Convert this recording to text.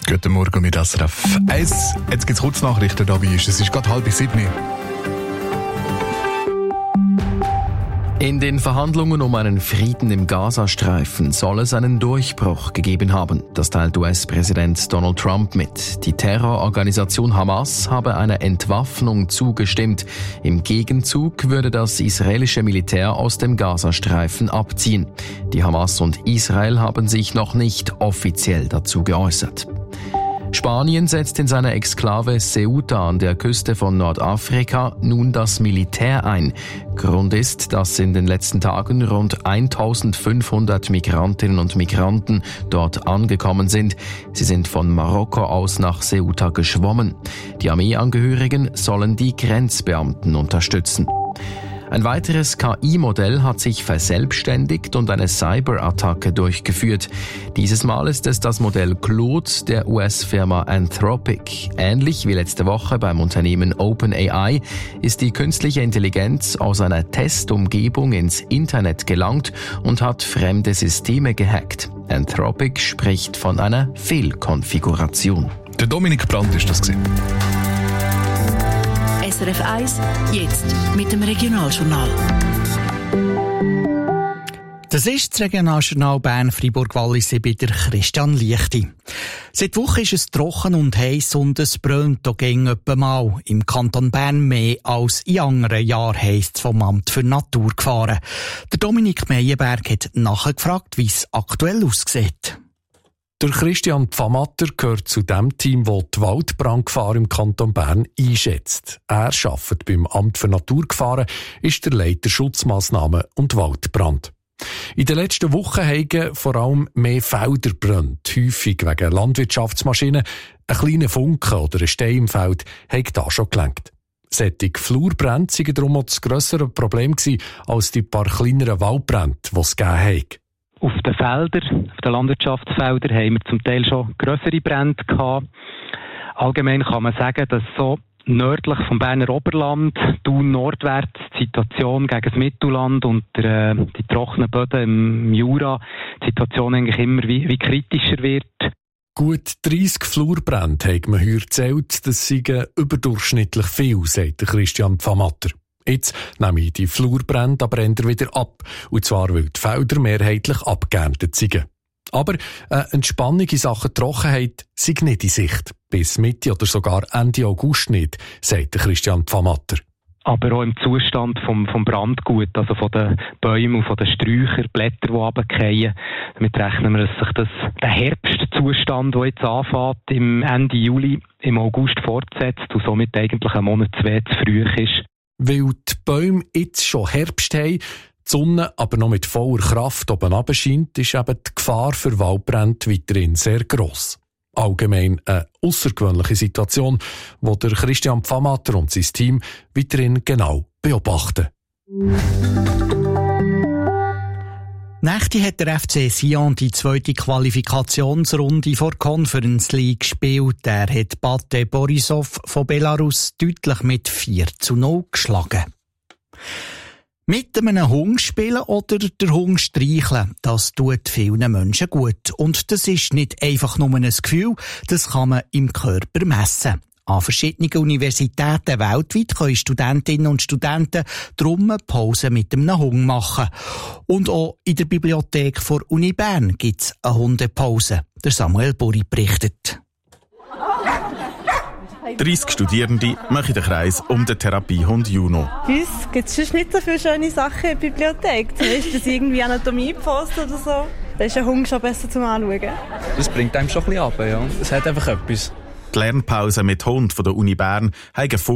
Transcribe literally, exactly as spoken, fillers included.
Guten Morgen mit S R F eins. Jetzt gibt es Kurznachrichten dabei. Es ist gerade halb sieben. In den Verhandlungen um einen Frieden im Gazastreifen soll es einen Durchbruch gegeben haben. Das teilt U S-Präsident Donald Trump mit. Die Terrororganisation Hamas habe einer Entwaffnung zugestimmt. Im Gegenzug würde das israelische Militär aus dem Gazastreifen abziehen. Die Hamas und Israel haben sich noch nicht offiziell dazu geäußert. Spanien setzt in seiner Exklave Ceuta an der Küste von Nordafrika nun das Militär ein. Grund ist, dass in den letzten Tagen rund eintausendfünfhundert Migrantinnen und Migranten dort angekommen sind. Sie sind von Marokko aus nach Ceuta geschwommen. Die Armeeangehörigen sollen die Grenzbeamten unterstützen. Ein weiteres K I-Modell hat sich verselbstständigt und eine Cyberattacke durchgeführt. Dieses Mal ist es das Modell Claude der U S-Firma Anthropic. Ähnlich wie letzte Woche beim Unternehmen OpenAI ist die künstliche Intelligenz aus einer Testumgebung ins Internet gelangt und hat fremde Systeme gehackt. Anthropic spricht von einer Fehlkonfiguration. Der Dominik Brandt ist das gewesen. S R F eins, jetzt mit dem Regionaljournal. Das ist das Regionaljournal Bern-Fribourg-Wallis bei der Christian Liechti. Seit Wochen ist es trocken und heiß und es brennt auch gegen etwa mal. Im Kanton Bern mehr als in anderen Jahren, heisst es vom Amt für Naturgefahren. Der Dominik Meyerberg hat nachgefragt, wie es aktuell aussieht. Der Christian Pfamatter gehört zu dem Team, das die Waldbrandgefahr im Kanton Bern einschätzt. Er arbeitet beim Amt für Naturgefahren, ist der Leiter Schutzmaßnahmen und Waldbrand. In den letzten Wochen haben vor allem mehr Felder gebrannt, häufig wegen Landwirtschaftsmaschinen. Ein kleiner Funken oder ein Stein im Feld hat da schon gelenkt. Solche Flurbrände waren darum auch das grössere Problem als die paar kleineren Waldbrände, die es gegeben hat. Auf den Feldern, auf den Landwirtschaftsfeldern, haben wir zum Teil schon grössere Brände gehabt. Allgemein kann man sagen, dass so nördlich vom Berner Oberland, Thun nordwärts, die Situation gegen das Mittelland und der, äh, die trockenen Böden im Jura, die Situation eigentlich immer wie, wie kritischer wird. Gut dreissig Flurbrände hat man heute gezählt, das seien überdurchschnittlich viel, sagt Christian Pfamatter. Jetzt nehme ich die Flurbrände aber wieder ab, und zwar weil die Felder mehrheitlich abgeerntet sind. Aber eine Entspannung in Sachen Trockenheit sei nicht in Sicht. Bis Mitte oder sogar Ende August nicht, sagt Christian Pfamatter. Aber auch im Zustand vom, vom Brandgut, also von den Bäumen und von den Sträuchern, Blätter, die runterfallen. Damit rechnen wir, dass sich das, der Herbstzustand, der jetzt anfängt, im Ende Juli, im August fortsetzt und somit eigentlich ein Monat, zwei zu früh ist. Weil die Bäume jetzt schon Herbst haben, die Sonne aber noch mit voller Kraft oben runter scheint, ist eben die Gefahr für Waldbrände weiterhin sehr gross. Allgemein eine aussergewöhnliche Situation, die der Christian Pfamatter und sein Team weiterhin genau beobachten. Nächte hat der F C Sion die zweite Qualifikationsrunde vor Conference League gespielt. Er hat Bate Borisov von Belarus deutlich mit vier zu null geschlagen. Mit einem Hund spielen oder den Hund streicheln, das tut vielen Menschen gut. Und das ist nicht einfach nur ein Gefühl, das kann man im Körper messen. An verschiedenen Universitäten weltweit können Studentinnen und Studenten drum Pause mit einem Hund machen. Und auch in der Bibliothek der Uni Bern gibt es eine Hundepause. Der Samuel Buri berichtet. dreissig Studierende machen den Kreis um den Therapiehund Juno. Bei uns gibt es sonst nicht so viele schöne Sachen in der Bibliothek. Zum Beispiel irgendwie Anatomie-Post oder so. Da ist ein Hund schon besser zum Anschauen. Das bringt einem schon ein bisschen runter, ja. Es hat einfach etwas. Die Lernpause mit Hund von der Uni Bern haben